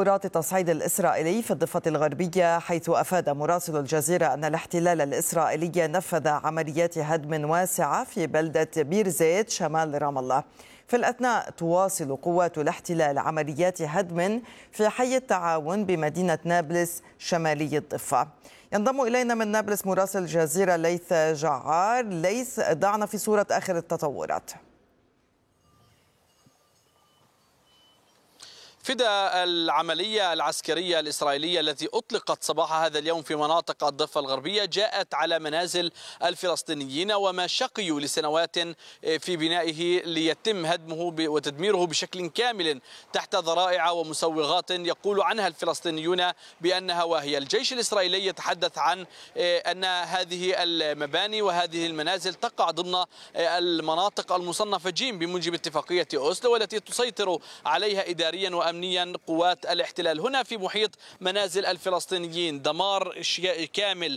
تطورات التصعيد الإسرائيلي في الضفة الغربية، حيث أفاد مراسل الجزيرة أن الاحتلال الإسرائيلي نفذ عمليات هدم واسعة في بلدة بير زيت شمال رام الله. في الأثناء تواصل قوات الاحتلال عمليات هدم في حي التعاون بمدينة نابلس شمالي الضفة. ينضم إلينا من نابلس مراسل الجزيرة ليث جعار. ليث، ضعنا في صورة آخر التطورات. فدى العملية العسكرية الإسرائيلية التي أطلقت صباح هذا اليوم في مناطق الضفة الغربية جاءت على منازل الفلسطينيين وما شقيوا لسنوات في بنائه ليتم هدمه وتدميره بشكل كامل تحت ذرائع ومسوغات يقول عنها الفلسطينيون بأنها واهية. الجيش الإسرائيلي يتحدث عن أن هذه المباني وهذه المنازل تقع ضمن المناطق المصنفة جيم بموجب اتفاقية أوسلو، والتي تسيطر عليها إداريا أمنيا قوات الاحتلال. هنا في محيط منازل الفلسطينيين دمار كامل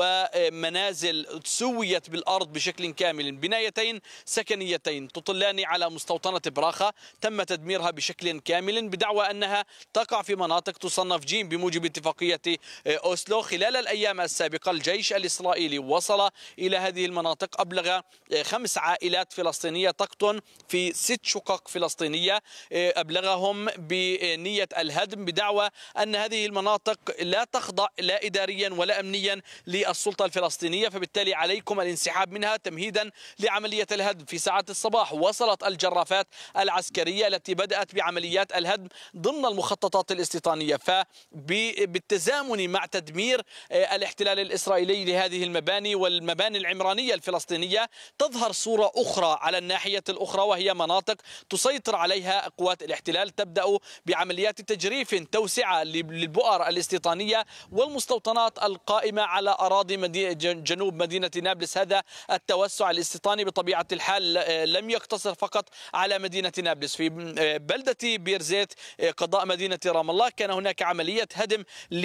ومنازل سويت بالأرض بشكل كامل، بنايتين سكنيتين تطلان على مستوطنة براخة تم تدميرها بشكل كامل بدعوى أنها تقع في مناطق تصنف جيم بموجب اتفاقية أوسلو. خلال الأيام السابقة الجيش الإسرائيلي وصل إلى هذه المناطق، أبلغ 5 عائلات فلسطينية تقطن في 6 شقق فلسطينية، أبلغهم بنية الهدم بدعوى أن هذه المناطق لا تخضع لا إداريا ولا أمنيا للسلطة الفلسطينية، فبالتالي عليكم الانسحاب منها تمهيدا لعملية الهدم. في ساعات الصباح وصلت الجرافات العسكرية التي بدأت بعمليات الهدم ضمن المخططات الاستيطانية، فبالتزامن مع تدمير الاحتلال الإسرائيلي لهذه المباني والمباني العمرانية الفلسطينية تظهر صورة أخرى على الناحية الأخرى، وهي مناطق تسيطر عليها قوات الاحتلال تبدأ بعمليات تجريف توسعة للبؤر الاستيطانية والمستوطنات القائمة على أراضي جنوب مدينة نابلس. هذا التوسع الاستيطاني بطبيعة الحال لم يقتصر فقط على مدينة نابلس. في بلدة بير زيت قضاء مدينة رام الله كان هناك عملية هدم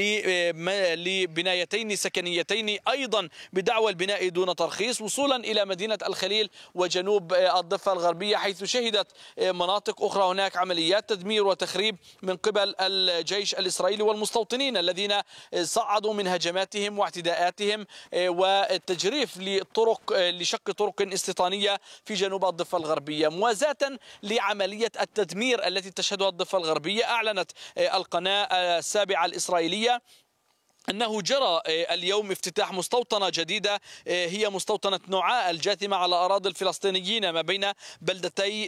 لبنايتين سكنيتين أيضا بدعوى البناء دون ترخيص، وصولا إلى مدينة الخليل وجنوب الضفة الغربية، حيث شهدت مناطق أخرى هناك عمليات تدمير وتخريب من قبل الجيش الإسرائيلي والمستوطنين الذين صعدوا من هجماتهم واعتداءاتهم والتجريف لشق طرق استيطانية في جنوب الضفة الغربية. موازاة لعملية التدمير التي تشهدها الضفة الغربية، أعلنت القناة السابعة الإسرائيلية أنه جرى اليوم افتتاح مستوطنة جديدة، هي مستوطنة نوعاء الجاثمة على أراضي الفلسطينيين ما بين بلدتي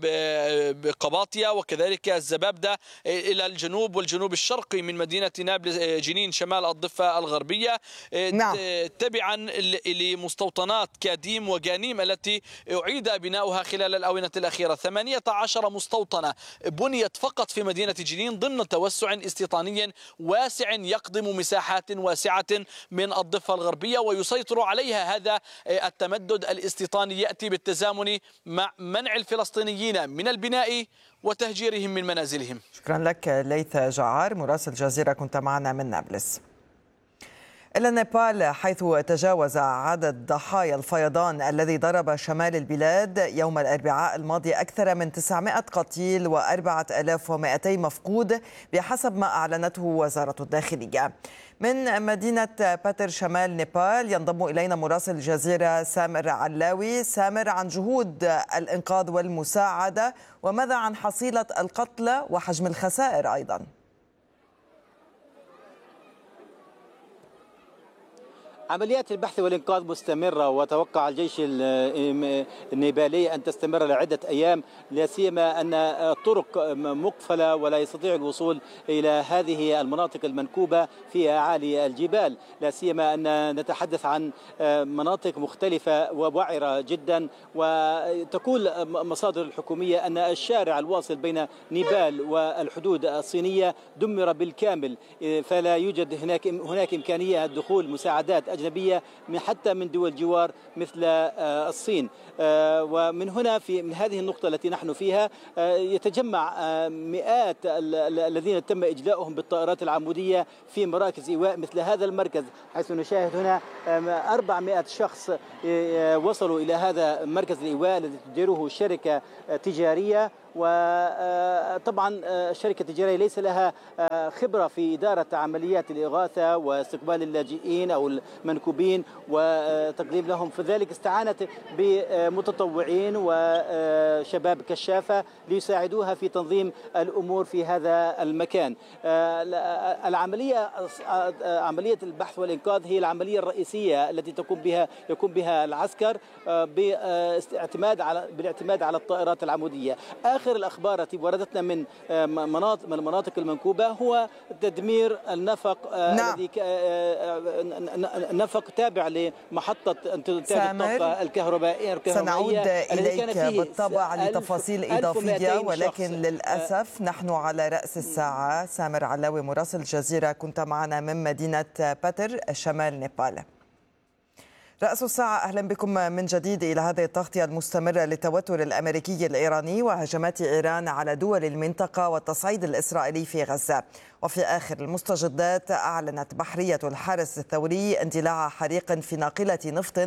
قباطية وكذلك الزبابدة إلى الجنوب والجنوب الشرقي من مدينة نابلس جنين شمال الضفة الغربية. نعم. تبعا لمستوطنات كاديم وجانيم التي أعيد بناؤها خلال الآونة الأخيرة. 18 مستوطنة بنيت فقط في مدينة جنين ضمن توسع استيطاني واسع يقضم مساحات واسعة من الضفة الغربية ويسيطر عليها. هذا التمدد الاستيطاني يأتي بالتزامن مع منع الفلسطينيين من البناء وتهجيرهم من منازلهم. شكرا لك ليث جعار مراسل الجزيرة، كنت معنا من نابلس. إلى نيبال، حيث تجاوز عدد ضحايا الفيضان الذي ضرب شمال البلاد يوم الأربعاء الماضي أكثر من 900 قتيل و4200 مفقود بحسب ما أعلنته وزارة الداخلية. من مدينة باتر شمال نيبال ينضم إلينا مراسل الجزيرة سامر علاوي. سامر، عن جهود الإنقاذ والمساعدة، وماذا عن حصيلة القتلى وحجم الخسائر أيضاً؟ عمليات البحث والإنقاذ مستمرة، وتوقع الجيش النيبالي أن تستمر لعدة أيام، لا سيما أن الطرق مقفلة ولا يستطيع الوصول إلى هذه المناطق المنكوبة في أعالي الجبال، لا سيما أن نتحدث عن مناطق مختلفة ووعرة جدا. وتقول مصادر الحكومية أن الشارع الواصل بين نيبال والحدود الصينية دمر بالكامل، فلا يوجد هناك إمكانية دخول مساعدات أجنبية حتى من دول جوار مثل الصين. ومن هنا من هذه النقطة التي نحن فيها يتجمع مئات الذين تم إجلاؤهم بالطائرات العمودية في مراكز إيواء مثل هذا المركز، حيث نشاهد هنا 400 شخص وصلوا إلى هذا مركز الإيواء الذي تديره شركة تجارية، وطبعا الشركة التجارية ليس لها خبرة في إدارة عمليات الإغاثة واستقبال اللاجئين أو المنكوبين وتقديم لهم، فذلك استعانت بمتطوعين وشباب كشافة ليساعدوها في تنظيم الأمور في هذا المكان. عملية البحث والإنقاذ هي العملية الرئيسية التي يقوم بها العسكر بالاعتماد على الطائرات العمودية. آخر الأخبار التي وردتنا من المناطق المنكوبة هو تدمير النفق الذي نفق تابع لمحطة إنتاج الطاقة الكهربائية. سنعود إليك بالطبع لتفاصيل إضافية، ولكن للأسف نحن على رأس الساعة. سامر علاوي مراسل الجزيرة كنت معنا من مدينة باتر شمال نيبال. رأس الساعة، أهلا بكم من جديد إلى هذه التغطية المستمرة للتوتر الأمريكي الإيراني وهجمات إيران على دول المنطقة والتصعيد الإسرائيلي في غزة. وفي آخر المستجدات، أعلنت بحرية الحرس الثوري اندلاع حريق في ناقلة نفط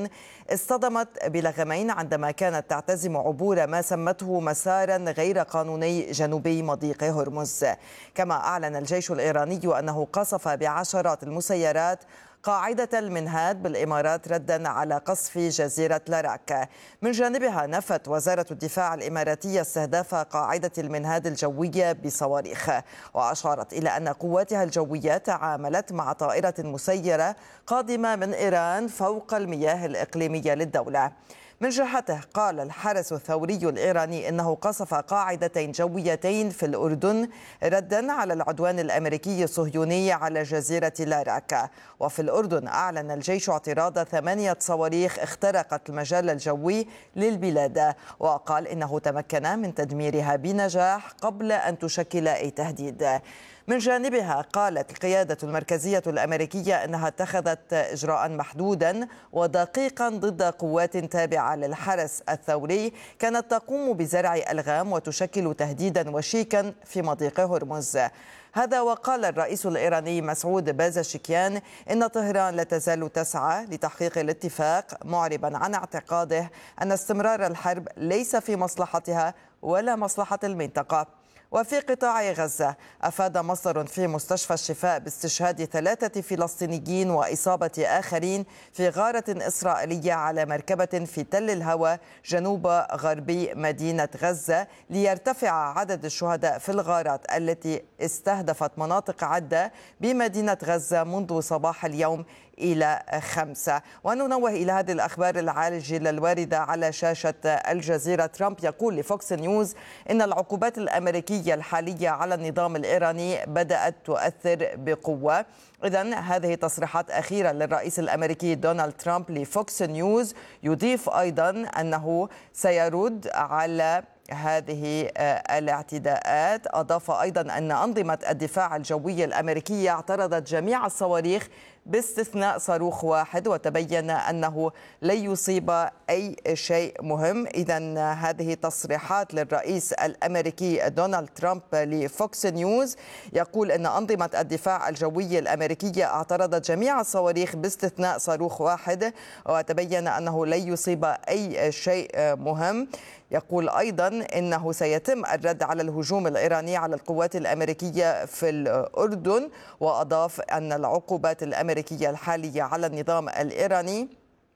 اصطدمت بلغمين عندما كانت تعتزم عبور ما سمته مسارا غير قانوني جنوبي مضيق هرمز. كما أعلن الجيش الإيراني أنه قصف بعشرات المسيرات قاعدة المنهاد بالإمارات ردا على قصف جزيرة لاراك. من جانبها نفت وزارة الدفاع الإماراتية استهداف قاعدة المنهاد الجوية بصواريخ، وأشارت إلى أن قواتها الجوية تعاملت مع طائرة مسيرة قادمة من إيران فوق المياه الإقليمية للدولة. من جهته قال الحرس الثوري الإيراني إنه قصف قاعدتين جويتين في الأردن ردا على العدوان الأمريكي الصهيوني على جزيرة لاراك. وفي الأردن أعلن الجيش اعتراض 8 صواريخ اخترقت المجال الجوي للبلاد، وقال إنه تمكن من تدميرها بنجاح قبل أن تشكل أي تهديد. من جانبها قالت القيادة المركزية الأمريكية أنها اتخذت إجراء محدودا ودقيقا ضد قوات تابعة للحرس الثوري كانت تقوم بزرع ألغام وتشكل تهديدا وشيكا في مضيق هرمز. هذا وقال الرئيس الإيراني مسعود بازشكيان إن طهران لا تزال تسعى لتحقيق الاتفاق، معربا عن اعتقاده أن استمرار الحرب ليس في مصلحتها ولا مصلحة المنطقة. وفي قطاع غزة، أفاد مصدر في مستشفى الشفاء باستشهاد 3 فلسطينيين وإصابة آخرين في غارة إسرائيلية على مركبة في تل الهوى جنوب غربي مدينة غزة، ليرتفع عدد الشهداء في الغارات التي استهدفت مناطق عدة بمدينة غزة منذ صباح اليوم إلى 5. وننوه إلى هذه الأخبار العاجلة الواردة على شاشة الجزيرة. ترامب يقول لفوكس نيوز إن العقوبات الأمريكية الحالية على النظام الإيراني بدأت تؤثر بقوة. إذن هذه تصريحات أخيرة للرئيس الأمريكي دونالد ترامب لفوكس نيوز. يضيف أيضا أنه سيرد على هذه الاعتداءات. أضاف أيضا أن أنظمة الدفاع الجوي الأمريكية اعترضت جميع الصواريخ باستثناء صاروخ واحد، وتبين أنه لن يصيب أي شيء مهم. إذن هذه تصريحات للرئيس الأمريكي دونالد ترامب لفوكس نيوز. يقول أن أنظمة الدفاع الجوي الأمريكية اعترضت جميع الصواريخ باستثناء صاروخ واحد، وتبين أنه لن يصيب أي شيء مهم. يقول أيضا إنه سيتم الرد على الهجوم الإيراني على القوات الأمريكية في الأردن. وأضاف أن العقوبات الأمريكية الحالية على النظام الإيراني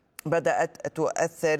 بدأت تؤثر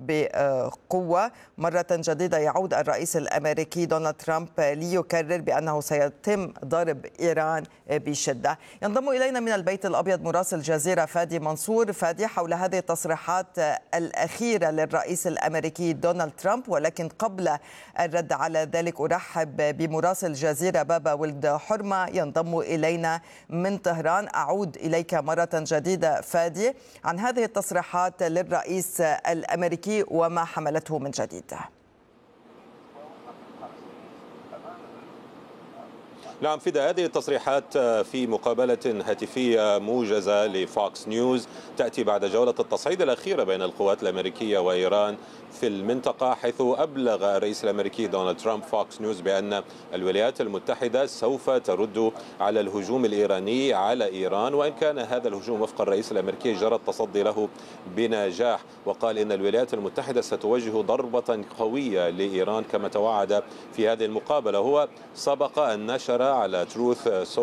بقوة. مرة جديدة يعود الرئيس الأمريكي دونالد ترامب ليكرر بأنه سيتم ضرب إيران بشدة. ينضم إلينا من البيت الأبيض مراسل الجزيرة فادي منصور. فادي، حول هذه التصريحات الأخيرة للرئيس الأمريكي دونالد ترامب، ولكن قبل الرد على ذلك أرحب بمراسل الجزيرة بابا ولد حرمة ينضم إلينا من طهران. أعود إليك مرة جديدة فادي عن هذه التصريحات للرئيس الأمريكي وما حملته من جديد. نعم فدا، هذه التصريحات في مقابلة هاتفية موجزة لفوكس نيوز تأتي بعد جولة التصعيد الأخيرة بين القوات الأمريكية وإيران في المنطقة، حيث أبلغ الرئيس الأمريكي دونالد ترامب فوكس نيوز بأن الولايات المتحدة سوف ترد على الهجوم الإيراني على إيران، وإن كان هذا الهجوم وفق الرئيس الأمريكي جرى التصدي له بنجاح، وقال إن الولايات المتحدة ستوجه ضربة قوية لإيران كما توعد في هذه المقابلة. هو سبق أن نشر على تروث